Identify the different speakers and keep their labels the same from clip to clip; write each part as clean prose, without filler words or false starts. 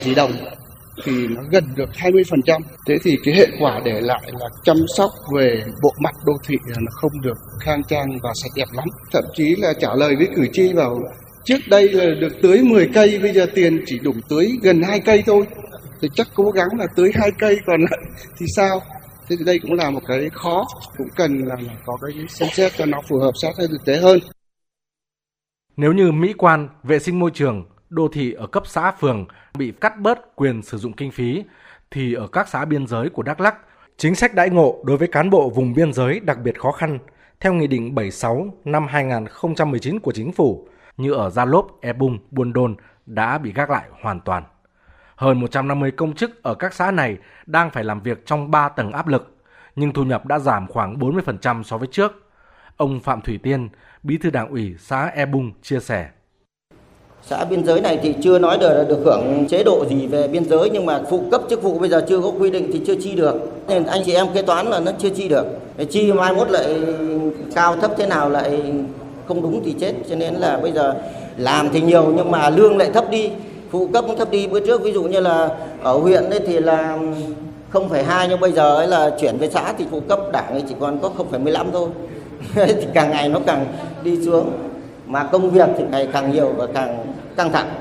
Speaker 1: tỷ đồng thì nó gần được 20%. Thế thì cái hệ quả để lại là chăm sóc về bộ mặt đô thị nó không được khang trang và sạch đẹp lắm. Thậm chí là trả lời với cử tri bảo trước đây là được tưới 10 cây, bây giờ tiền chỉ đủ tưới gần 2 cây thôi. Thì chắc cố gắng là tưới 2 cây còn lại thì sao? Thế thì đây cũng là một cái khó, cũng cần là có cái xem xét cho nó phù hợp sát với thực tế hơn.
Speaker 2: Nếu như mỹ quan, vệ sinh môi trường, đô thị ở cấp xã phường bị cắt bớt quyền sử dụng kinh phí, thì ở các xã biên giới của Đắk Lắk, chính sách đãi ngộ đối với cán bộ vùng biên giới đặc biệt khó khăn theo Nghị định 76 năm 2019 của Chính phủ như ở Gia Lốp, E Bung, Buôn Đôn đã bị gác lại hoàn toàn. Hơn 150 công chức ở các xã này đang phải làm việc trong 3 tầng áp lực, nhưng thu nhập đã giảm khoảng 40% so với trước. Ông Phạm Thủy Tiên, Bí thư Đảng ủy xã E Bung chia sẻ.
Speaker 3: Xã biên giới này thì chưa nói được hưởng chế độ gì về biên giới, nhưng mà phụ cấp chức vụ bây giờ chưa có quy định thì chưa chi được. Nên anh chị em kế toán là nó chưa chi được. Chi mai mốt lại cao thấp thế nào lại không đúng thì chết. Cho nên là bây giờ làm thì nhiều nhưng mà lương lại thấp đi, phụ cấp cũng thấp đi. Bữa trước ví dụ như là ở huyện ấy thì là 0,2 nhưng bây giờ ấy là chuyển về xã thì phụ cấp đảng ấy chỉ còn có 0,15 thôi. Thì càng ngày nó càng đi xuống. Mà công việc thì ngày càng nhiều và càng căng thẳng.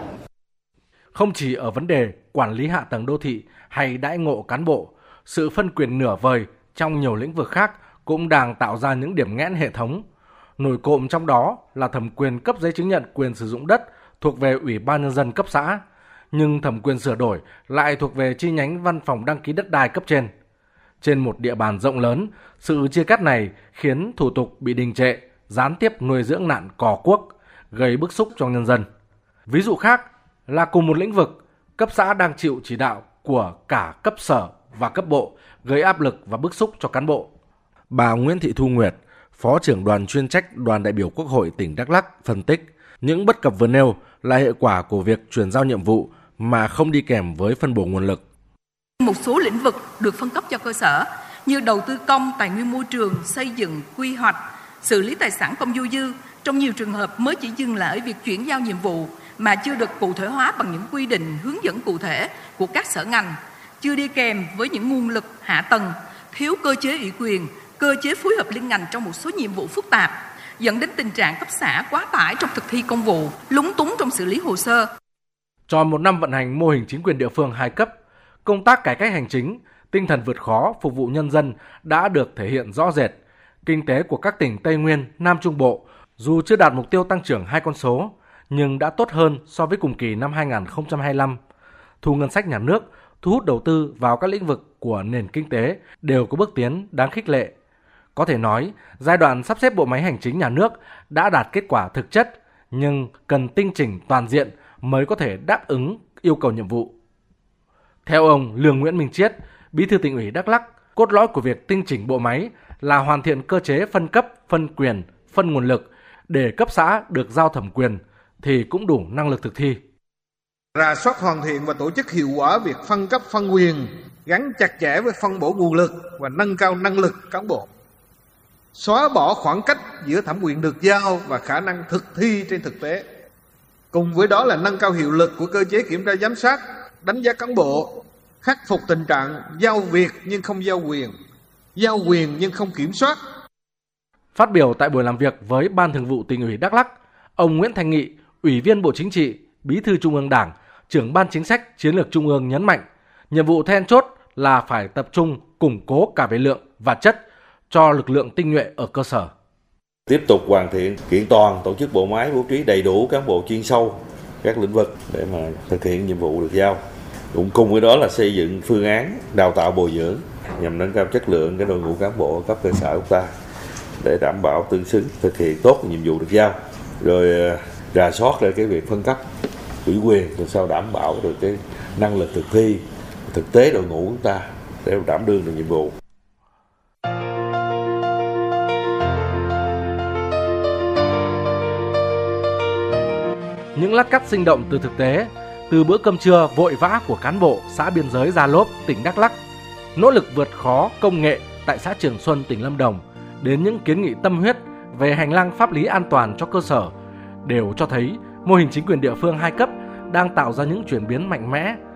Speaker 2: Không chỉ ở vấn đề quản lý hạ tầng đô thị hay đãi ngộ cán bộ, sự phân quyền nửa vời trong nhiều lĩnh vực khác cũng đang tạo ra những điểm nghẽn hệ thống. Nổi cộm trong đó là thẩm quyền cấp giấy chứng nhận quyền sử dụng đất thuộc về Ủy ban Nhân dân cấp xã, nhưng thẩm quyền sửa đổi lại thuộc về chi nhánh văn phòng đăng ký đất đai cấp trên. Trên một địa bàn rộng lớn, sự chia cắt này khiến thủ tục bị đình trệ, gián tiếp nuôi dưỡng nạn cò cuốc, gây bức xúc cho nhân dân. Ví dụ khác là cùng một lĩnh vực, cấp xã đang chịu chỉ đạo của cả cấp sở và cấp bộ, gây áp lực và bức xúc cho cán bộ. Bà Nguyễn Thị Thu Nguyệt, Phó trưởng đoàn chuyên trách Đoàn đại biểu Quốc hội tỉnh Đắk Lắk phân tích, những bất cập vừa nêu là hệ quả của việc chuyển giao nhiệm vụ mà không đi kèm với phân bổ nguồn lực.
Speaker 4: Một số lĩnh vực được phân cấp cho cơ sở như đầu tư công, tài nguyên môi trường, xây dựng, quy hoạch, xử lý tài sản công dôi dư, trong nhiều trường hợp mới chỉ dừng lại ở việc chuyển giao nhiệm vụ mà chưa được cụ thể hóa bằng những quy định hướng dẫn cụ thể của các sở ngành, chưa đi kèm với những nguồn lực hạ tầng, thiếu cơ chế ủy quyền, cơ chế phối hợp liên ngành trong một số nhiệm vụ phức tạp, dẫn đến tình trạng cấp xã quá tải trong thực thi công vụ, lúng túng trong xử lý hồ sơ.
Speaker 2: Tròn một năm vận hành mô hình chính quyền địa phương 2 cấp, công tác cải cách hành chính, tinh thần vượt khó phục vụ nhân dân đã được thể hiện rõ rệt. Kinh tế của các tỉnh Tây Nguyên, Nam Trung Bộ dù chưa đạt mục tiêu tăng trưởng 2 con số, nhưng đã tốt hơn so với cùng kỳ năm 2025. Thu ngân sách nhà nước, thu hút đầu tư vào các lĩnh vực của nền kinh tế đều có bước tiến đáng khích lệ. Có thể nói, giai đoạn sắp xếp bộ máy hành chính nhà nước đã đạt kết quả thực chất, nhưng cần tinh chỉnh toàn diện mới có thể đáp ứng yêu cầu nhiệm vụ. Theo ông Lương Nguyễn Minh Chiết, Bí thư Tỉnh ủy Đắk Lắk, cốt lõi của việc tinh chỉnh bộ máy là hoàn thiện cơ chế phân cấp, phân quyền, phân nguồn lực để cấp xã được giao thẩm quyền thì cũng đủ năng lực thực thi.
Speaker 5: Rà soát hoàn thiện và tổ chức hiệu quả việc phân cấp phân quyền gắn chặt chẽ với phân bổ nguồn lực và nâng cao năng lực cán bộ. Xóa bỏ khoảng cách giữa thẩm quyền được giao và khả năng thực thi trên thực tế. Cùng với đó là nâng cao hiệu lực của cơ chế kiểm tra giám sát, đánh giá cán bộ, khắc phục tình trạng giao việc nhưng không giao quyền nhưng không kiểm soát.
Speaker 2: Phát biểu tại buổi làm việc với Ban Thường vụ Tỉnh ủy Đắk Lắk, ông Nguyễn Thanh Nghị, Ủy viên Bộ Chính trị, Bí thư Trung ương Đảng, trưởng Ban Chính sách Chiến lược Trung ương nhấn mạnh, nhiệm vụ then chốt là phải tập trung củng cố cả về lượng và chất cho lực lượng tinh nhuệ ở cơ sở.
Speaker 6: Tiếp tục hoàn thiện kiện toàn tổ chức bộ máy, bố trí đầy đủ cán bộ chuyên sâu các lĩnh vực để mà thực hiện nhiệm vụ được giao. Cũng cùng với đó là xây dựng phương án đào tạo bồi dưỡng nhằm nâng cao chất lượng cái đội ngũ cán bộ cấp cơ sở của ta để đảm bảo tương xứng thực hiện tốt nhiệm vụ được giao. Rồi rà soát lại cái việc phân cấp ủy quyền làm sao đảm bảo được cái năng lực thực thi thực tế đội ngũ của ta để đảm đương được nhiệm vụ.
Speaker 2: Những lát cắt sinh động từ thực tế, từ bữa cơm trưa vội vã của cán bộ xã biên giới Gia Lốp, tỉnh Đắk Lắk, nỗ lực vượt khó công nghệ tại xã Trường Xuân, tỉnh Lâm Đồng, đến những kiến nghị tâm huyết về hành lang pháp lý an toàn cho cơ sở, đều cho thấy mô hình chính quyền địa phương 2 cấp đang tạo ra những chuyển biến mạnh mẽ